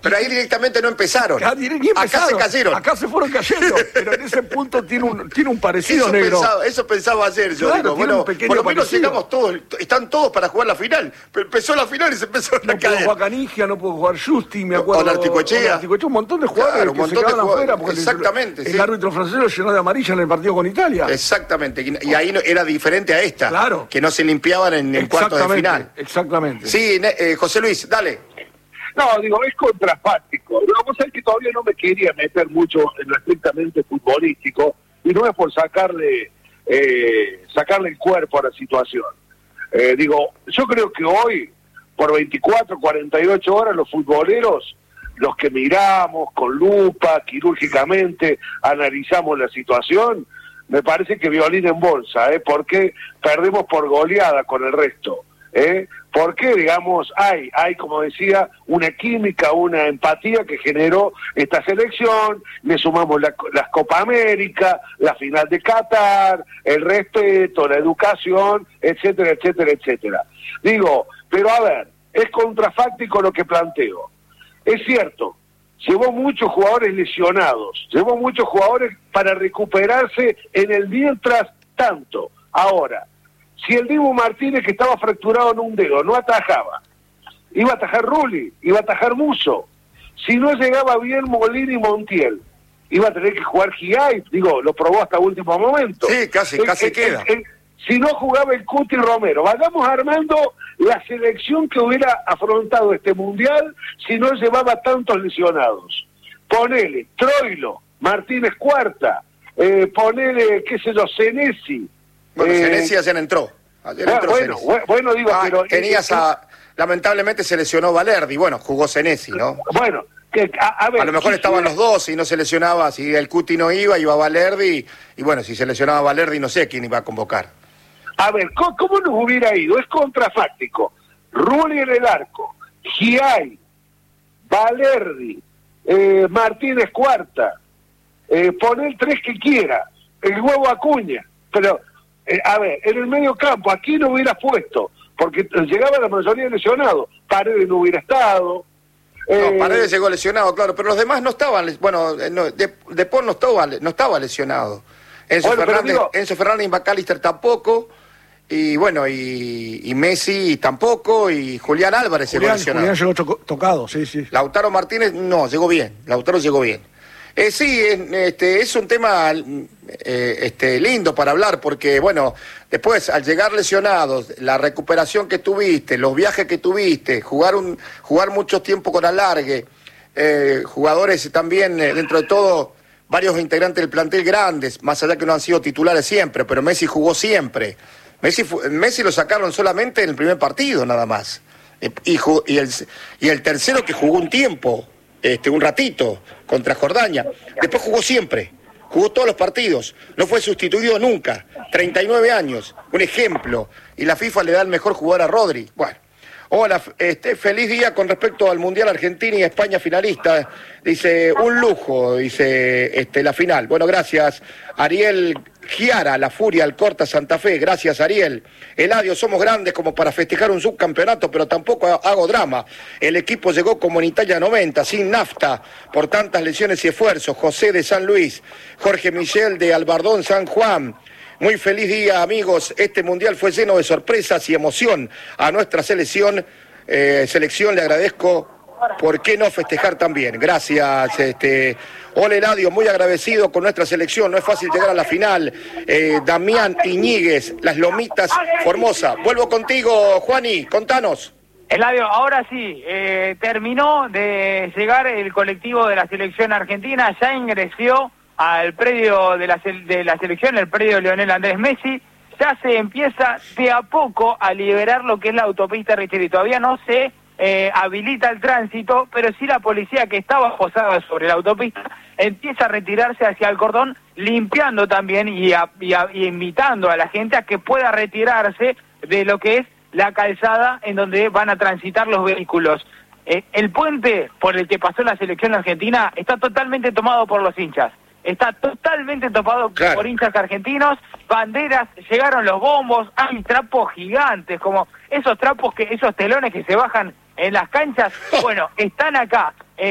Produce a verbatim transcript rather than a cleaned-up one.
Pero ahí directamente no empezaron. Acá, ni empezaron. Acá se cayeron. Acá se fueron cayendo. Pero en ese punto tiene un, tiene un parecido, eso negro. Pensaba, eso pensaba ayer yo. Claro, digo, bueno, por lo menos parecido. llegamos todos, están todos para jugar la final. Pero empezó la final y se empezó no a caer. No pudo jugar Canigia, no pudo jugar Justi, me acuerdo. O Articoechea. Un montón de jugadores claro, un que montón se quedaron de afuera. Porque exactamente. El, el sí. árbitro francés lo llenó de amarilla en el partido con Italia. Exactamente. Y ahí era diferente a esta. Claro. Que no se limpiaban en, en cuartos de final. Exactamente. Sí, eh, José Luis, dale. No, digo, es contrafáctico. Vamos a ver que todavía no me quería meter mucho en lo estrictamente futbolístico, y no es por sacarle eh, sacarle el cuerpo a la situación. Eh, digo, yo creo que hoy, por veinticuatro, cuarenta y ocho horas, los futboleros, los que miramos con lupa, quirúrgicamente, analizamos la situación, me parece que violín en bolsa, ¿eh? Porque perdemos por goleada con el resto. ¿Eh? Porque, digamos, hay, hay, como decía, una química, una empatía que generó esta selección, le sumamos la, las Copa América, la final de Qatar, el respeto, la educación, etcétera, etcétera, etcétera. Digo, pero a ver, es contrafáctico lo que planteo. Es cierto, llevó muchos jugadores lesionados, llevó muchos jugadores para recuperarse en el mientras tanto. Ahora, si el Dibu Martínez, que estaba fracturado en un dedo, no atajaba, iba a atajar Rulli, iba a atajar Musso. Si no llegaba bien Molina y Montiel, iba a tener que jugar Giai, digo, lo probó hasta último momento. Sí, casi, el, casi el, queda. El, el, si no jugaba el Cuti Romero, vayamos armando la selección que hubiera afrontado este Mundial si no llevaba tantos lesionados. Ponele, Troilo, Martínez Cuarta, eh, ponele, qué sé yo, Senesi. Bueno, eh, Senesi ayer entró. Ayer ah, entró bueno, Senesi. bueno, digo, ah, pero... Tenías eh, a... Lamentablemente se lesionó Valerdi, bueno, jugó Senesi, ¿no? Bueno, que a, a ver... A lo mejor estaban los dos y no se lesionaba, si el Cuti no iba, iba Valerdi, y bueno, si se lesionaba Valerdi no sé quién iba a convocar. A ver, ¿cómo, cómo nos hubiera ido? Es contrafáctico. Rulli en el arco, Giai, Valerdi, eh, Martínez Cuarta, eh, pon el tres que quiera, el huevo Acuña, pero... Eh, a ver, en el medio campo, aquí no hubiera puesto, porque llegaba la mayoría de lesionados. Paredes no hubiera estado. Eh... No, Eh... Paredes llegó lesionado, claro, pero los demás no estaban, bueno, no, de, de Paul no estaba, no estaba lesionado. Enzo, bueno, Fernández, digo... Enzo Fernández y McAllister tampoco, y bueno, y, y Messi tampoco, y Julián Álvarez Julián, llegó lesionado. Julián llegó to tocado, sí, sí. Lautaro Martínez, no, llegó bien, Lautaro llegó bien. Eh, sí, este, es un tema eh, este, lindo para hablar porque, bueno, después al llegar lesionados, la recuperación que tuviste, los viajes que tuviste, jugar un jugar mucho tiempo con alargue, eh, jugadores también, eh, dentro de todo, varios integrantes del plantel grandes, más allá que no han sido titulares siempre, pero Messi jugó siempre. Messi, Messi lo sacaron solamente en el primer partido, nada más. Eh, y, y, el, y el tercero que jugó un tiempo. Este, un ratito contra Jordania, después jugó siempre, jugó todos los partidos, no fue sustituido nunca, treinta y nueve años, un ejemplo, y la FIFA le da el mejor jugador a Rodri. Bueno, hola, este, feliz día con respecto al Mundial Argentina y España finalista, dice, un lujo, dice este, la final. Bueno, gracias, Ariel Giara, La Furia, Alcorta, Santa Fe, gracias Ariel. Eladio, somos grandes como para festejar un subcampeonato, pero tampoco hago drama. El equipo llegó como en Italia noventa, sin nafta, por tantas lesiones y esfuerzos. José de San Luis, Jorge Michel de Albardón, San Juan. Muy feliz día, amigos. Este mundial fue lleno de sorpresas y emoción. A nuestra selección, eh, selección le agradezco. ¿Por qué no festejar también? Gracias, este... Hola Eladio, muy agradecido con nuestra selección, no es fácil llegar a la final. Eh, Damián Iñiguez, Las Lomitas, Formosa. Vuelvo contigo, Juani, contanos. Eladio, ahora sí, eh, terminó de llegar el colectivo de la selección argentina, ya ingresó al predio de la, de la selección, el predio de Lionel Andrés Messi, ya se empieza de a poco a liberar lo que es la autopista Richeri. Todavía no se eh, habilita el tránsito, pero sí la policía que estaba posada sobre la autopista empieza a retirarse hacia el cordón, limpiando también y, a, y, a, y invitando a la gente a que pueda retirarse de lo que es la calzada en donde van a transitar los vehículos. Eh, el puente por el que pasó la selección argentina está totalmente tomado por los hinchas. Está totalmente topado claro. por hinchas argentinos, banderas, llegaron los bombos, hay trapos gigantes, como esos trapos, que esos telones que se bajan en las canchas, bueno, están acá.